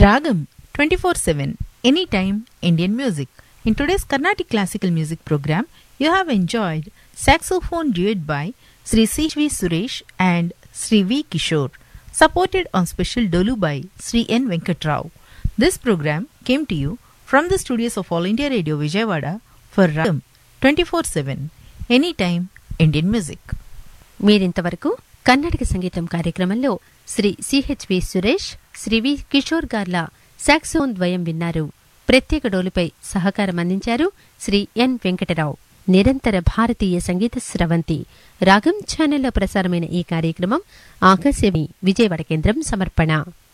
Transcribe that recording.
Ragam 24/7 Anytime Indian Music. In today's Carnatic Classical Music program, you have enjoyed saxophone duet by Sri C.V. Suresh and Sri V. Kishore, supported on special dolu by Sri N. Venkatrao. This program came to you from the studios of All India Radio Vijayawada for Ragam 24/7 Anytime Indian Music. మీరింతవరకు కర్ణాటక సంగీతం కార్యక్రమంలో Shri CHV Suresh, Shri వి కిషోర్ గార్ల సాక్సోన్ ద్వయం విన్నారు. ప్రత్యేక డోలుపై సహకారం అందించారు శ్రీ ఎన్ వెంకటరావు. నిరంతర భారతీయ సంగీత స్రవంతి రాగం ఛానల్లో ప్రసారమైన ఈ కార్యక్రమం ఆకాశవాణి విజయవాడ కేంద్రం సమర్పణ.